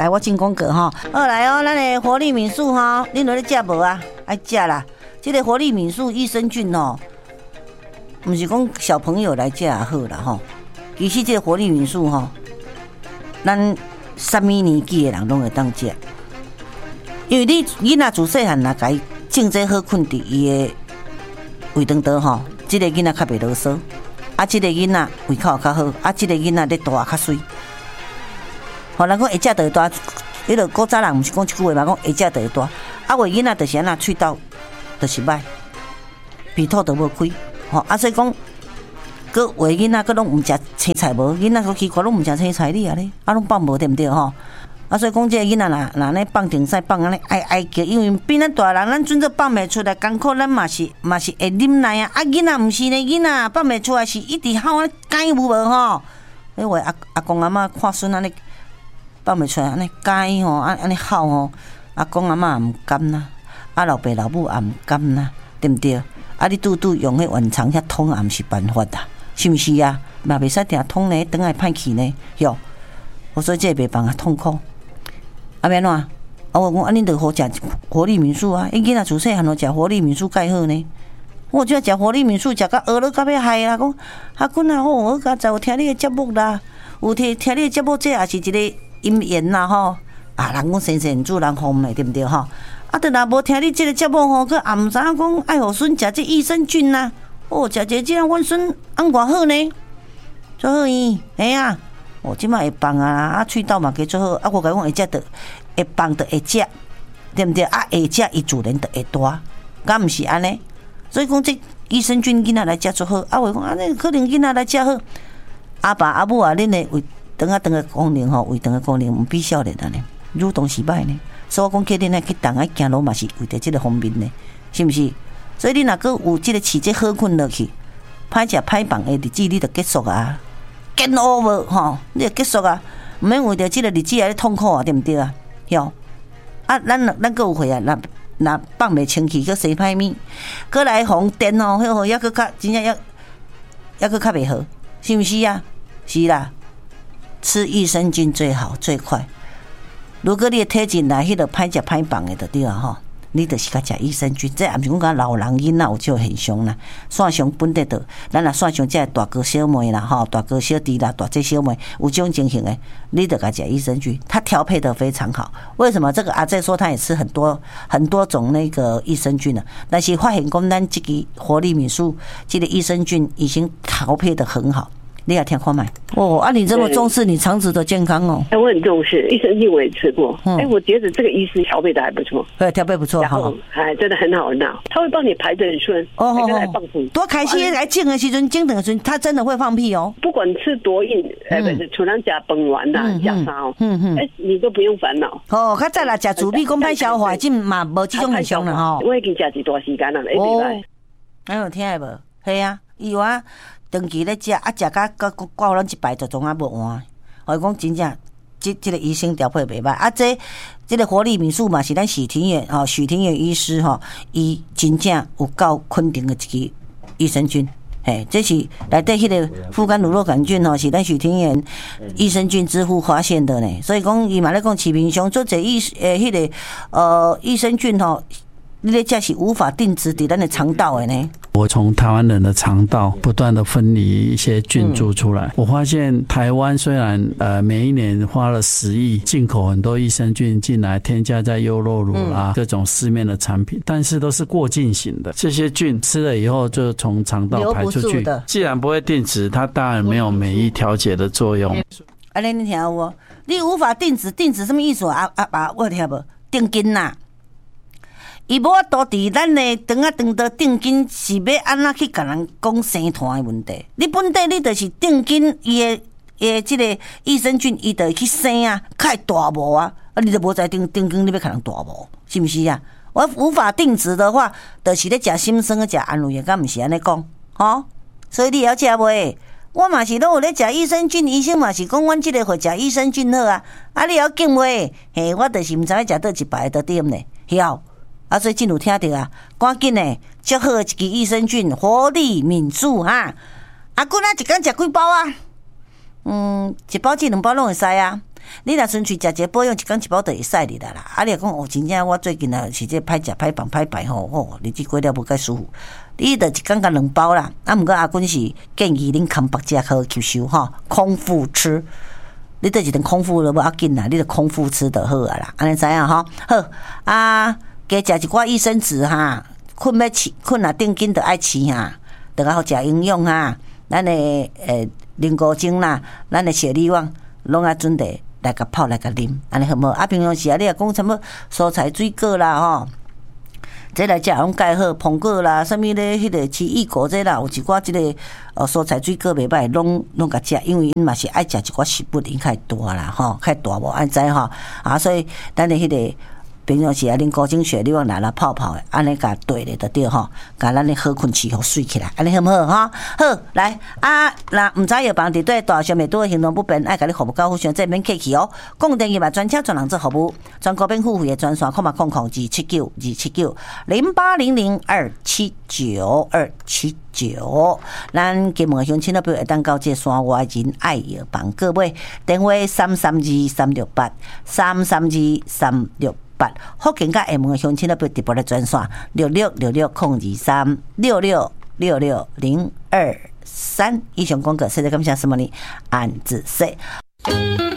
来，我进功课哈。好来哦，咱的活力敏素哈，恁都咧食无啊？爱食啦。这个活力敏素益生菌哦，不是讲小朋友来食也好啦吼。其实这个活力敏素吼，咱什么年纪的人拢会当食，因为你囡仔自细汉若甲伊种这好困伫伊的胃肠道吼，这个囡仔较袂啰嗦，啊，这个囡仔胃口较好，啊，这个囡仔咧大较水。吼，人讲会食就会大，迄个古早人毋是讲一句话嘛，讲会食就会大。啊，话囡仔就是安那喙斗就是歹，鼻吐都无开。吼，啊，所以讲，个话囡仔个拢毋食青菜无，囡仔个奇怪拢毋食青菜哩啊咧，啊拢放无对毋对吼？啊，所以讲这个囡仔若安尼放顶使放安尼哀叫，因为比咱大人，咱阵做放袂出来，艰苦咱嘛是会忍耐啊。啊，囡仔毋是呢，囡仔放袂出来是一直喊安尼解有无吼？迄话阿公阿嬷看孙安尼。放袂出来，安尼解吼，安尼哭吼，阿公阿嬷也毋甘啦，啊老爸老母也毋甘啦，对毋对？啊你拄用迄圆肠遐捅也毋是办法啦，是毋是啊？嘛袂使定捅呢，等下歹去呢，哟。我说这袂放啊痛苦，啊要安怎？啊我讲啊恁着好食活力敏素啊，伊囡仔自细汉就食活力敏素介好呢。我就要食活力敏素，食到饿了到要害啦！讲阿君啊，我刚才有听你的节目啦，有听你的节目，这也是一个。因缘啦吼，啊，人讲生生主人福的，对不对吼？啊，等若无听你这个节目吼，佮也毋知影讲爱互孙食这益生菌呐。哦，食这样阮孙安偌好呢，做好伊，哎呀，哦，即摆会放啊，啊，喙斗嘛加做好，啊，我甲讲会食得会放得会食，对不对？啊，会食伊自然就会大，敢毋是安尼？所以讲这益生菌囡仔来食做好，啊，话讲安尼可能囡仔来食好，阿爸阿母啊，恁的胃。肠的功能吼，胃肠的功能毋比少年安尼，蠕动是歹呢。所以我讲叫恁去动啊行路嘛是为着即个方面呢，是毋是？所以你若个有即个饲这好困落去，歹食歹放的日子你着结束啊，get over 吼，你着结束啊，毋免为着即个日子来痛苦啊，对毋对啊？哟，啊，咱个有会啊，若放袂清气，佮洗歹面，佮来放电吼，迄个抑佮较真正抑佮较袂好，是毋是啊？是啦。吃益生菌最好最快。如果你的体质内迄个歹食歹放的就对啊吼，你就是较食益生菌。这也毋是讲甲老人囡仔有这现象啦。线上本地的，咱若线上这大哥小妹啦吼，大哥小弟啦，大姐小妹有这种情形的，你就甲食益生菌，它调配的非常好。为什么这个阿姐说她也吃很多种那个益生菌呢？但是发现讲咱这个活力敏素，这个益生菌已经调配的很好。你也听看麦哦，啊，你这么重视你肠子的健康哦？ 我很重视益生菌，我也吃过。我觉得这个医师调配的还不错， 对，调配不错哈， 真的很好很好，他会帮你排得很顺，还跟来放屁。 多开心来静的时阵，静等的时阵，他真的会放屁哦。 不管吃多硬，不是，除了加崩丸啦、加啥哦，你都不用烦恼。 哦，较早啦，食猪米讲歹消化，今嘛无这种现象了哈。 我已经食一段时间了，一礼拜。 哎有听下无？系啊，伊话。长期咧食，啊食到咱一摆就总啊无换。我讲真正，这个医生调配袂歹。啊，这个活力敏素嘛是咱许庭远医师吼，伊真正有够肯定的一个益生菌。嘿，这是内底迄个副肝乳酪杆菌吼，是咱许庭远益生菌之父发现的呢。所以讲，伊嘛咧讲市面上做这迄个益生菌吼。你咧食是无法定植伫咱的肠道的呢？ 我从台湾人的肠道不断的分离一些菌株出来，我发现台湾虽然每一年花了10亿进口很多益生菌进来，添加在优酪乳啦各种市面的产品，但是都是过境型的，这些菌吃了以后就从肠道排出去，既然不会定植，它当然没有免疫调节的作用。 啊，你听有？你无法定植什么意思啊？我听无？定根呐。伊无法度伫咱的肠道定根，是要安怎去甲人讲生团的问题？你本地你就是定根，伊的即个益生菌，伊就会去生啊，较会大无啊，你就无在定根，你要甲人大无，是毋是啊？我无法定植的话，就是咧食心酸个食安慰的，敢毋是安尼讲？吼，所以你要食袂？我嘛是都有咧食益生菌，医生嘛是讲阮即个会食益生菌好啊，啊你要紧袂？嘿，我就是毋知影食倒一排就点呢，晓。啊，所以真有听到啊，赶紧呢，祝好一支益生菌活力敏素哈。啊，阮啊一工食几包啊？一包至2包拢会使啊。 你若纯粹食一个保养，一工一包就会使你啦。啊，你若讲哦，真正我最近啊是这歹食歹放歹排吼，哦，日子过了无介舒服。你著一工甲2包啦。啊，毋过阿君是建议恁空腹食好吸收吼，空腹吃。你倒一顿空腹都无要紧啦，你著空腹吃就好啊啦。安尼知影吼？好啊，加食一寡益生质哈，困要饲，困啊顶紧著爱饲哈，著较好食营养哈。咱的菱角精啦，咱的雪利旺，拢爱准备来甲泡来甲啉，安尼好无？啊，平常时啊，你若讲什么蔬菜水果啦吼。这来食拢介好，苹果啦，什么咧，迄个奇异果这啦，有一寡即个蔬菜水果袂歹，拢甲食，因为因嘛是爱食一寡食物，因较大啦吼，较大无安知吼啊，所以咱的迄个平常时啊，啉高精血，你往来泡泡的，安尼甲对咧就对吼，甲咱的好困饲互水起来，安尼好唔好哈？好，来啊，那毋知药房伫对大小美多行动不便，爱甲你服务高富选这免客气哦。讲电话专车专人做服务，全国免付费的专线，0800279279279，咱金门乡亲那边会当到这山外人爱药房各位电话332-368，332-368。福建甲厦门的乡亲那边直播的专线6666-023，6666-023。以上广告，谢谢感谢什么呢？安子说。